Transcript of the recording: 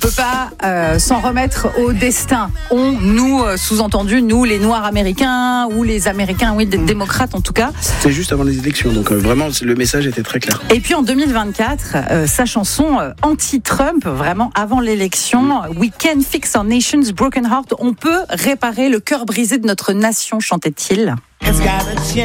On peut pas s'en remettre au destin. Sous-entendu, nous, les Noirs américains ou les Américains, oui, des démocrates en tout cas. C'était juste avant les élections, donc vraiment le message était très clair. Et puis en 2024, sa chanson anti-Trump, vraiment avant l'élection, We Can Fix Our Nation's Broken Heart, on peut réparer le cœur brisé de notre nation, chantait-il.